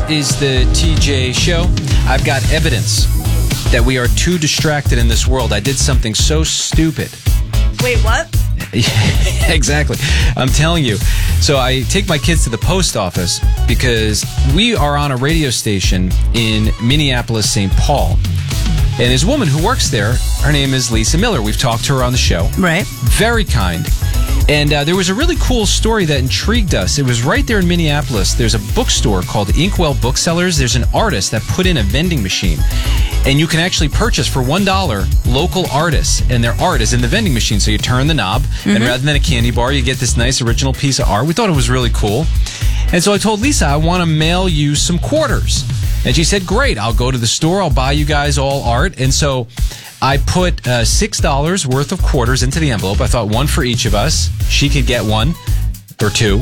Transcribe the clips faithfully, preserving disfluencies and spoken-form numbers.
is the T J Show. I've got evidence that we are too distracted in this world. I did something so stupid. Wait, what? Exactly. I'm telling you. So I take my kids to the post office because we are on a radio station in Minneapolis, Saint Paul. And there's a woman who works there. Her name is Lisa Miller. We've talked to her on the show. Right. Very kind. And uh, there was a really cool story that intrigued us. It was right there in Minneapolis. There's a bookstore called Inkwell Booksellers. There's an artist that put in a vending machine. And you can actually purchase for one dollar local artists. And their art is in the vending machine. So you turn the knob, mm-hmm. and rather than a candy bar, you get this nice original piece of art. We thought it was really cool. And so I told Lisa, I want to mail you some quarters. And she said, great, I'll go to the store. I'll buy you guys all art. And so I put uh, six dollars worth of quarters into the envelope. I thought one for each of us. She could get one or two.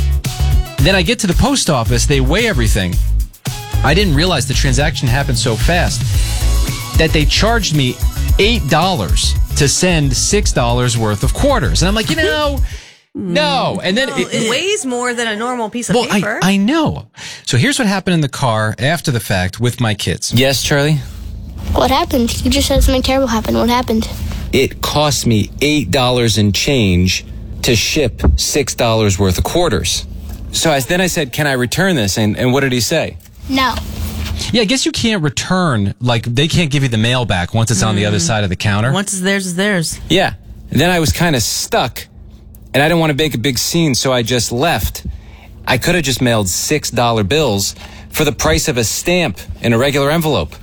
Then I get to the post office. They weigh everything. I didn't realize the transaction happened so fast that they charged me eight dollars to send six dollars worth of quarters. And I'm like, you know, no. And then well, it, it weighs more than a normal piece of well, paper. I, I know. So here's what happened in the car after the fact with my kids. Yes, Charlie? What happened? You just said something terrible happened. What happened? It cost me eight dollars and change to ship six dollars worth of quarters. So I, then I said, can I return this? And, and what did he say? No. Yeah, I guess you can't return, like, they can't give you the mail back once it's mm. on the other side of the counter. Once it's theirs, it's theirs. Yeah. And then I was kind of stuck, and I didn't want to make a big scene, so I just left. I could have just mailed six dollar bills for the price of a stamp in a regular envelope.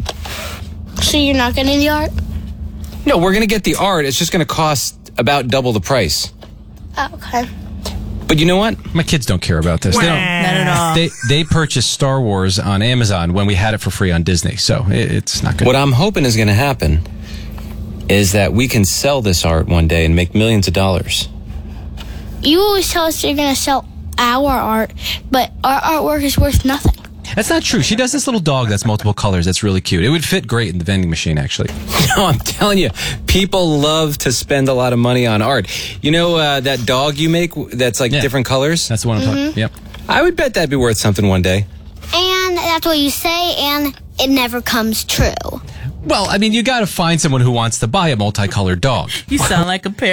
So you're not getting the art? No, we're going to get the art. It's just going to cost about double the price. Oh, okay. But you know what? My kids don't care about this. They don't. Not at all. They they purchased Star Wars on Amazon when we had it for free on Disney, so it, it's not good. What I'm hoping is going to happen is that we can sell this art one day and make millions of dollars. You always tell us you're going to sell our art, but our artwork is worth nothing. That's not true. She does this little dog that's multiple colors. That's really cute. It would fit great in the vending machine, actually. No, I'm telling you, people love to spend a lot of money on art. You know uh, that dog you make that's like yeah. different colors? That's the one I'm mm-hmm. talking Yep. I would bet that'd be worth something one day. And that's what you say, and it never comes true. Well, I mean, you got to find someone who wants to buy a multicolored dog. You sound like a parrot.